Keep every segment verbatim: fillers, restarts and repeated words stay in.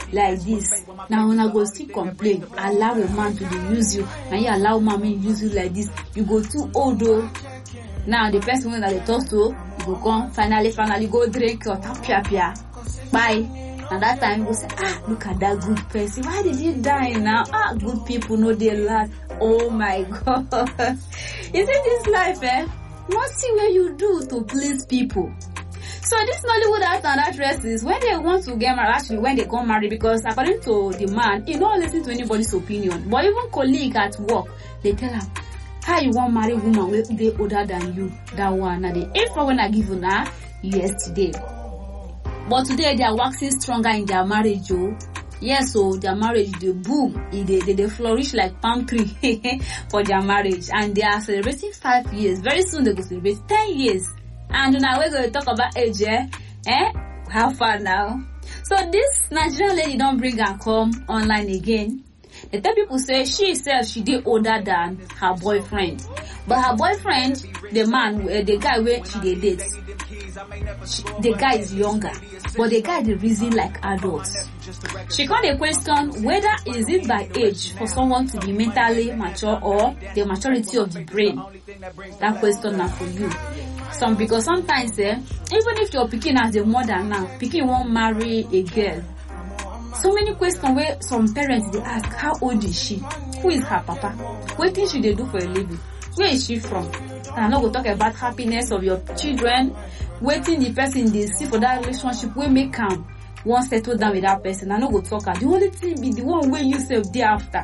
like this. Now when I go still complain, allow a man to dey use you, and you allow mommy use you like this, you go too old though. Now the person that they talk to, you go come finally finally go drink your tapia. Bye. And that time you say, ah, look at that good person. Why did he die now? Ah, good people know they last. Oh my God. Is it this life, eh? What see what you do to please people? So this Nollywood actor and actresses, when they want to get married, actually when they come married, because according to the man, he don't listen to anybody's opinion. But even colleague at work, they tell him, how you want marry woman wey dey older than you? That one, na the info when I give you now yesterday. But today they are waxing stronger in their marriage, oh. Yes, so their marriage, they boom, they, they, they flourish like palm tree for their marriage. And they are celebrating five years. Very soon they go celebrate ten years. And now we're going to talk about age, eh? Eh? How far now? So this Nigerian lady don't bring her come online again. The tell people say she says she did older than her boyfriend. But her boyfriend, the man, uh, the guy where she did date, she, the guy is younger. But the guy is reason like adults. She called a question whether is it by age for someone to be mentally mature or the maturity of the brain. That question now for you. Some because sometimes eh, even if you're picking as a mother now, picking won't marry a girl. So many questions where some parents they ask, how old is she? Who is her papa? What things should they do for a living? Where is she from? And I'm not going to talk about happiness of your children. Waiting the person they see for that relationship will make them one settle down with that person. I'm not going to talk about the only thing be the one way you self thereafter.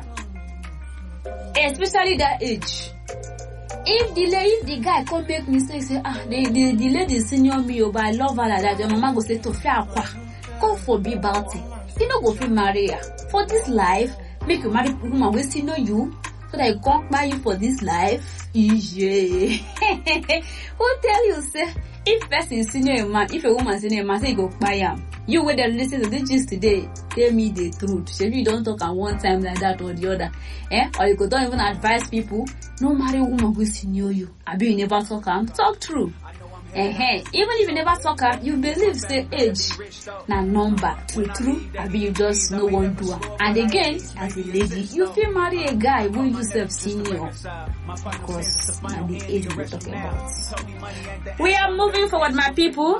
Especially that age. If the lady, if the guy come make me say, say ah, the, the, the lady senior me, oh, but I love her like that, the mama go say to fear qua. Go for be about it. You know, go feel marry her. For this life, make you marry woman we still know you, so that you can't marry you for this life. Yeah. Who tell you, say, if person is senior a man, if a woman is senior a man, say you go buy him. You with the listen to this gist today, tell me the truth. So if you don't talk at one time like that or the other, eh? Or you could don't even advise people, no marry woman who senior you. I be you never talk am, talk true. Eh, eh. Even if you never talk am, you believe say age na number. True, true. I be you just no one do am. And again, as a lady, you feel marry a guy who you self senior, because na the age we're talking about. We are moving forward, my people.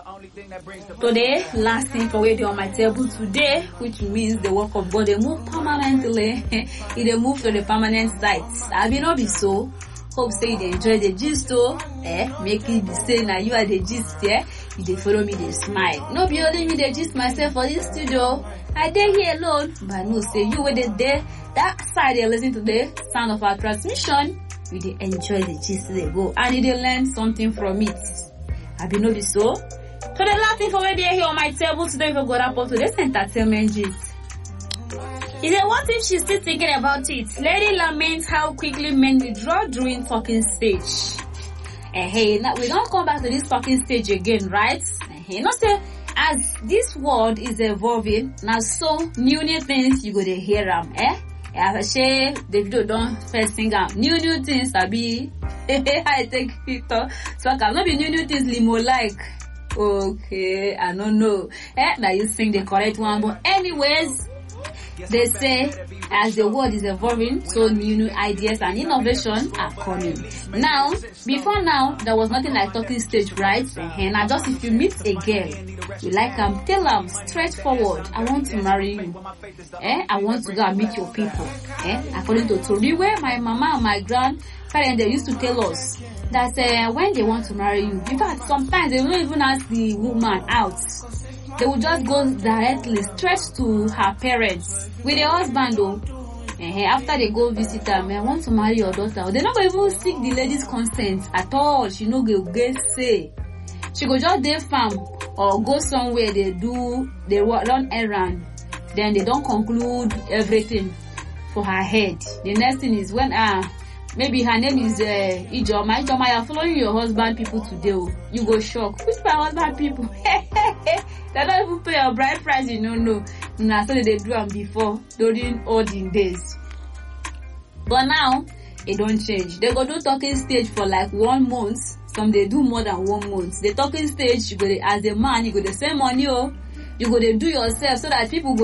Today, last thing for waiting on my table today, which means the work of God they move permanently. It they move to the permanent site. I will not be so. Hope say they enjoy the gist too. Eh, make it be say now you are the gist there. Yeah? You they follow me, they smile. No be only me they gist myself for this studio. I dey here alone, but no say you were there. That side they listen to the sound of our transmission. You they enjoy the gist they go, and you they learn something from it. I be no be so. So the last thing for where they here on my table today, we go up to this entertainment gist. He said, what if she's still thinking about it? Lady laments how quickly men withdraw during talking stage. Eh, hey, now we don't come back to this talking stage again, right? Eh, hey, not say as this world is evolving, now so new new things you go to hear them, eh? I say the video don't first sing out new new things. I be I take picture, so I can not be new new things limo like. Okay, I don't know. Eh, now you sing the correct one, but anyways. They say as the world is evolving, so new new ideas and innovation are coming. Now, before now, there was nothing like talking stage, right? And now just if you meet a girl, you like them, tell them straightforward, I want to marry you. Eh? I want to go and meet your people. Eh? According to Tori, where my mama and my grandparents, they used to tell us that uh, when they want to marry you, in fact, sometimes they don't even ask the woman out. They will just go directly straight to her parents with the husband though. Uh, after they go visit her, I want to marry your daughter. They don't even seek the lady's consent at all. She no go get say. She go just dey farm or go somewhere they do they run errand. Then they don't conclude everything for her head. The next thing is when ah uh, maybe her name is uh, Ijoma. Ijoma, you're following your husband people today. Oh. You go shock. Which my husband people? They don't even pay your bride price, you know, no. Nah, so they do them before, during olden days. But now, it don't change. They go do talking stage for like one month. Some they do more than one month. The talking stage, you go to, as a man, you go to send money, oh. You go to do yourself so that people go